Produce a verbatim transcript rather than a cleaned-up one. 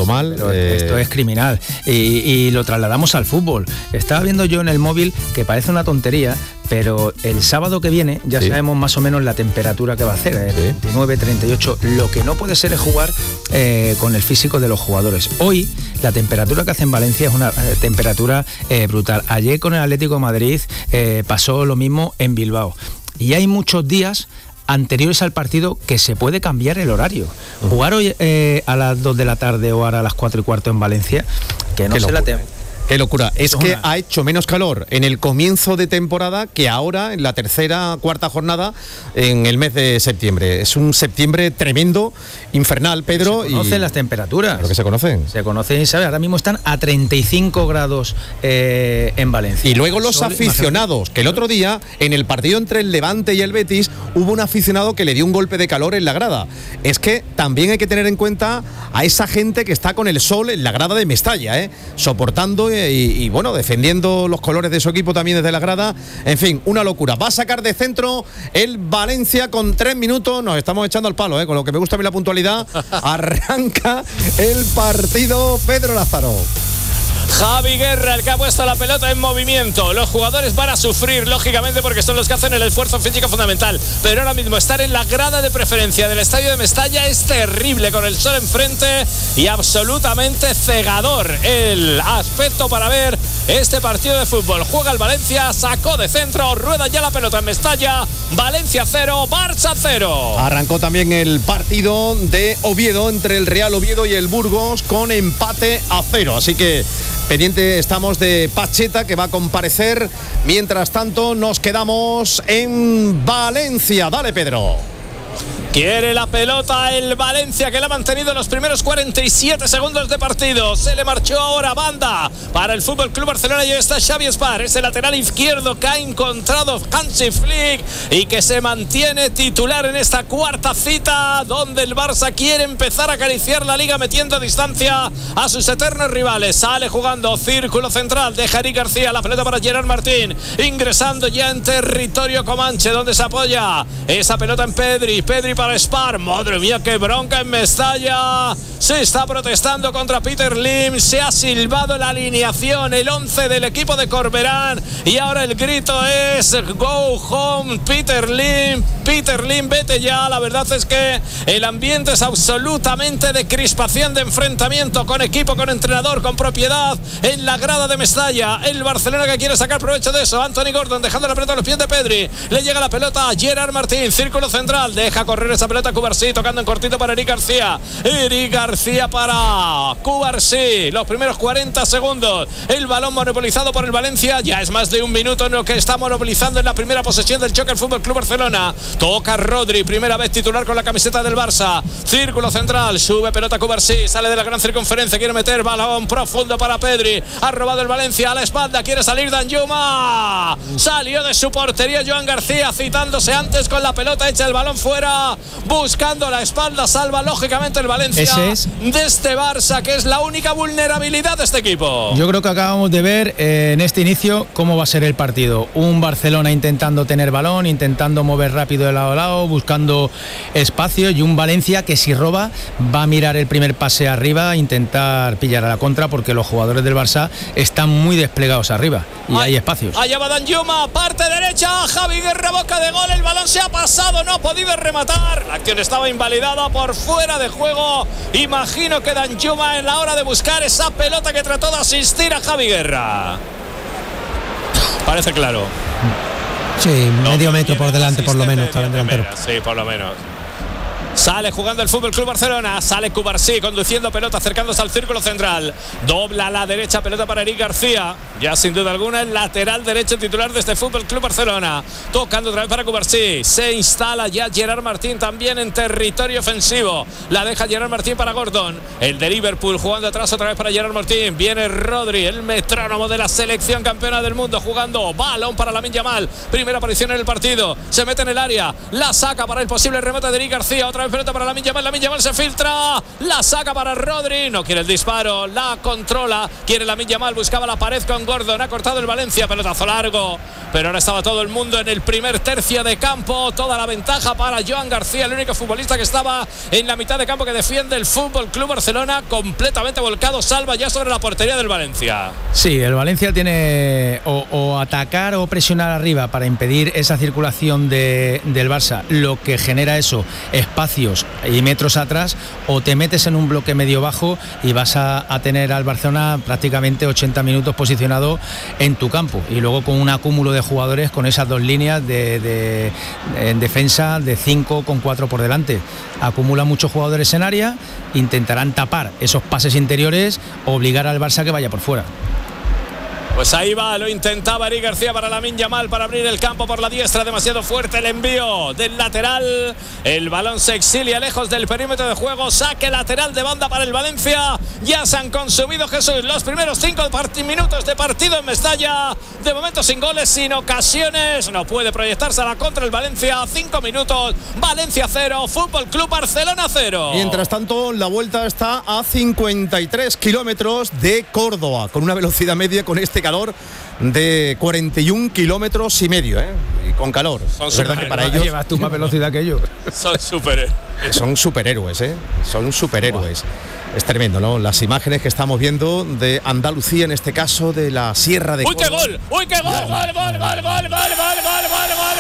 mal. Eh... Esto es criminal y, y lo trasladamos al fútbol. Estaba viendo yo en el móvil que parece una tontería, pero el sábado que viene ya sí. sabemos más o menos la temperatura que va a hacer, ¿eh? sí. veintinueve, treinta y ocho. Lo que no puede ser es jugar eh, con el físico de los jugadores. Hoy la temperatura que hace en Valencia es una eh, temperatura eh, brutal. Ayer con el Atlético de Madrid eh, pasó lo mismo en Bilbao. Y hay muchos días anteriores al partido que se puede cambiar el horario. Uh-huh. Jugar hoy eh, a las dos de la tarde o ahora a las cuatro y cuarto en Valencia, que no Qué se locura. la te... Qué locura. Es, es que una... ha hecho menos calor en el comienzo de temporada que ahora en la tercera, cuarta jornada en el mes de septiembre. Es un septiembre tremendo, infernal, Pedro. Se conocen y... las temperaturas. Lo que se conocen. Se conocen y sabe. Ahora mismo están a treinta y cinco grados eh, en Valencia. Y luego los Sol, aficionados, imagínate. Que el otro día, en el partido entre el Levante y el Betis, hubo un aficionado que le dio un golpe de calor en la grada. Es que también hay que tener en cuenta a esa gente que está con el sol en la grada de Mestalla, ¿eh? soportando y, y bueno, defendiendo los colores de su equipo también desde la grada. En fin, una locura. Va a sacar de centro el Valencia con tres minutos. Nos estamos echando al palo, ¿eh? Con lo que me gusta a mí la puntualidad. Arranca el partido Pedro Lázaro. Javi Guerra, el que ha puesto la pelota en movimiento. Los jugadores van a sufrir, lógicamente, porque son los que hacen el esfuerzo físico fundamental. Pero ahora mismo estar en la grada de preferencia del estadio de Mestalla es terrible, con el sol enfrente y absolutamente cegador el aspecto para ver este partido de fútbol. Juega el Valencia, sacó de centro, rueda ya la pelota en Mestalla. Valencia cero, Barça cero. Arrancó también el partido de Oviedo entre el Real Oviedo y el Burgos con empate a cero. Así que pendiente estamos de Pacheta, que va a comparecer. Mientras tanto, nos quedamos en Valencia. Dale, Pedro. Quiere la pelota el Valencia, que la ha mantenido los primeros cuarenta y siete segundos de partido. Se le marchó ahora banda para el Fútbol Club Barcelona y está Xavi Espar, ese lateral izquierdo que ha encontrado Hansi Flick y que se mantiene titular en esta cuarta cita, donde el Barça quiere empezar a acariciar la liga metiendo distancia a sus eternos rivales. Sale jugando círculo central, deja Eric García, la pelota para Gerard Martín, ingresando ya en territorio comanche, donde se apoya esa pelota en Pedri. Pedri para Espar, madre mía, qué bronca en Mestalla. Se está protestando contra Peter Lim, se ha silbado la alineación, el once del equipo de Corberán, y ahora el grito es go home Peter Lim, Peter Lim, vete ya. La verdad es que el ambiente es absolutamente de crispación, de enfrentamiento con equipo, con entrenador, con propiedad en la grada de Mestalla. El Barcelona que quiere sacar provecho de eso. Anthony Gordon dejando la pelota a los pies de Pedri, le llega la pelota a Gerard Martín, círculo central, deja correr esa pelota a Cubarsí, tocando en cortito para Eric García. Eric García para Cubarsí. Los primeros cuarenta segundos. El balón monopolizado por el Valencia. Ya es más de un minuto en lo que está monopolizando en la primera posesión del choque el Fútbol Club Barcelona. Toca Rodri, primera vez titular con la camiseta del Barça. Círculo central, sube pelota Cubarsí, sale de la gran circunferencia, quiere meter balón profundo para Pedri. Ha robado el Valencia a la espalda, quiere salir Danjuma. Salió de su portería Joan García, citándose antes con la pelota, echa el balón fuera. Buscando la espalda, salva lógicamente el Valencia es. de este Barça, que es la única vulnerabilidad de este equipo. Yo creo que acabamos de ver eh, en este inicio cómo va a ser el partido. Un Barcelona intentando tener balón, intentando mover rápido de lado a lado, buscando espacio, y un Valencia que si roba va a mirar el primer pase arriba, intentar pillar a la contra, porque los jugadores del Barça están muy desplegados arriba y Ay, hay espacios. Allá va Danjuma, parte derecha, Javi Guerra, boca de gol, el balón se ha pasado, no ha podido rematar. La acción estaba invalidada por fuera de juego. Imagino que Danjuma en la hora de buscar esa pelota que trató de asistir a Javi Guerra. Parece claro. Sí, no, medio metro por delante por lo menos. De delantero. Sí, por lo menos. Sale jugando el Fútbol Club Barcelona, sale Cubarsí conduciendo pelota, acercándose al círculo central, dobla a la derecha, pelota para Eric García, ya sin duda alguna el lateral derecho titular de este Fútbol Club Barcelona, tocando otra vez para Cubarsí, se instala ya Gerard Martín también en territorio ofensivo, la deja Gerard Martín para Gordon, el de Liverpool jugando atrás otra vez para Gerard Martín, viene Rodri, el metrónomo de la selección campeona del mundo, jugando balón para Lamine Yamal, primera aparición en el partido, se mete en el área, la saca para el posible remate de Eric García, otra vez de pelota para Lamine Yamal. Lamine Yamal se filtra, la saca para Rodri, no quiere el disparo, la controla, quiere Lamine Yamal, buscaba la pared con Gordon, ha cortado el Valencia, pelotazo largo, pero ahora estaba todo el mundo en el primer tercio de campo, toda la ventaja para Joan García, el único futbolista que estaba en la mitad de campo que defiende el Fútbol Club Barcelona, completamente volcado, salva ya sobre la portería del Valencia. Sí, el Valencia tiene o, o atacar o presionar arriba para impedir esa circulación de, del Barça, lo que genera eso, espacios y metros atrás, o te metes en un bloque medio bajo y vas a, a tener al Barcelona prácticamente ochenta minutos posicionado en tu campo, y luego con un acúmulo de jugadores con esas dos líneas de, de, de en defensa de cinco con cuatro por delante. Acumula muchos jugadores en área, intentarán tapar esos pases interiores, obligar al Barça a que vaya por fuera. Pues ahí va, lo intentaba Eric García para Lamine Yamal para abrir el campo por la diestra, demasiado fuerte el envío del lateral, el balón se exilia lejos del perímetro de juego, saque lateral de banda para el Valencia. Ya se han consumido, Jesús, los primeros cinco minutos de partido en Mestalla, de momento sin goles, sin ocasiones, no puede proyectarse a la contra el Valencia. Cinco minutos, Valencia cero, Fútbol Club Barcelona cero. Mientras tanto, la vuelta está a cincuenta y tres kilómetros de Córdoba, con una velocidad media con este calor de cuarenta y un kilómetros y medio, ¿eh? Y con calor. Son es verdad que para ellos llevas tú más velocidad que yo. Son superhéroes. Son superhéroes, ¿eh? Son superhéroes. Wow. Es tremendo, ¿no? Las imágenes que estamos viendo de Andalucía, en este caso de la Sierra de ¡Uy, Córdoba. qué gol! ¡Uy, qué gol! ¡Gol, gol, gol, gol, gol, gol, gol, gol, gol!